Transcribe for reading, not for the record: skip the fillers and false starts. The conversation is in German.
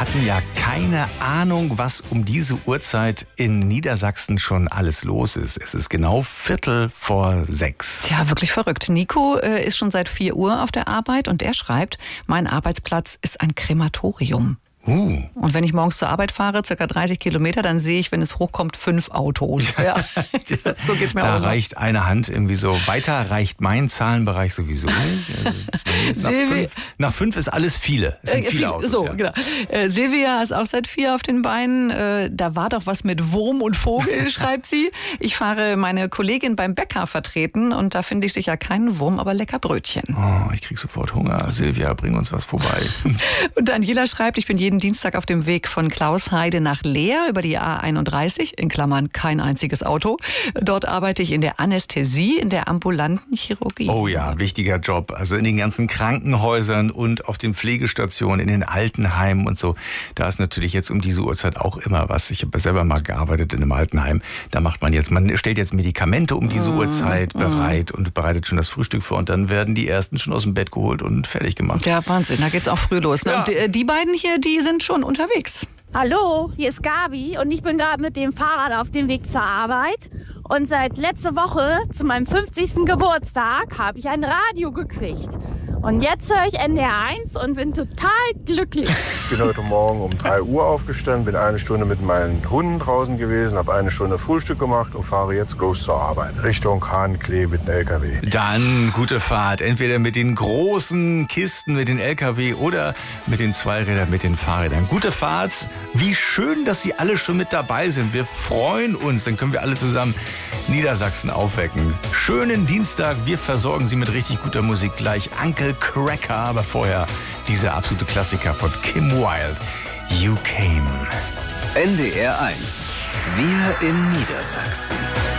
hatten ja keine Ahnung, was um diese Uhrzeit in Niedersachsen schon alles los ist. Es ist genau 5:45. Ja, wirklich verrückt. Nico ist schon seit 4 Uhr auf der Arbeit und er schreibt, mein Arbeitsplatz ist ein Krematorium. Und wenn ich morgens zur Arbeit fahre, circa 30 Kilometer, dann sehe ich, wenn es hochkommt, 5 Autos. Ja. So geht's mir da auch. Da reicht eine Hand irgendwie so. Weiter reicht mein Zahlenbereich sowieso nicht. Also nach 5 ist alles viele. Es sind viele Autos. So, ja. genau. Silvia ist auch seit 4 auf den Beinen. Da war doch was mit Wurm und Vogel, schreibt sie. Ich fahre meine Kollegin beim Bäcker vertreten und da finde ich sicher keinen Wurm, aber lecker Brötchen. Oh, ich krieg sofort Hunger. Silvia, bring uns was vorbei. Und Daniela schreibt, ich bin jeden Dienstag auf dem Weg von Klausheide nach Leer über die A31, in Klammern kein einziges Auto. Dort arbeite ich in der Anästhesie, in der ambulanten Chirurgie. Oh ja, wichtiger Job. Also in den ganzen Krankenhäusern und auf den Pflegestationen, in den Altenheimen und so. Da ist natürlich jetzt um diese Uhrzeit auch immer was. Ich habe selber mal gearbeitet in einem Altenheim. Da macht man stellt jetzt Medikamente um diese Uhrzeit bereit und bereitet schon das Frühstück vor. Und dann werden die Ersten schon aus dem Bett geholt und fertig gemacht. Ja, Wahnsinn, da geht's auch früh los. Ne? Ja. Und die beiden hier, die sind schon unterwegs. Hallo, hier ist Gabi und ich bin gerade mit dem Fahrrad auf dem Weg zur Arbeit. Und seit letzter Woche, zu meinem 50. Geburtstag, habe ich ein Radio gekriegt. Und jetzt höre ich NDR 1 und bin total glücklich. Ich bin heute Morgen um 3 Uhr aufgestanden, bin 1 Stunde mit meinen Hunden draußen gewesen, habe 1 Stunde Frühstück gemacht und fahre jetzt los zur Arbeit. Richtung Hahnklee mit dem LKW. Dann gute Fahrt. Entweder mit den großen Kisten, mit den LKW oder mit den Zweirädern, mit den Fahrrädern. Gute Fahrt. Wie schön, dass Sie alle schon mit dabei sind. Wir freuen uns. Dann können wir alle zusammen Niedersachsen aufwecken. Schönen Dienstag. Wir versorgen Sie mit richtig guter Musik gleich. Uncle Cracker, aber vorher dieser absolute Klassiker von Kim Wilde. You Came. NDR 1. Wir in Niedersachsen.